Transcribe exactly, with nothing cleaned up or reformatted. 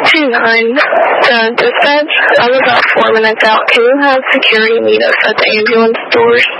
two nine, the dispatch. I'm about four minutes out. Can you have security meet us at the ambulance doors?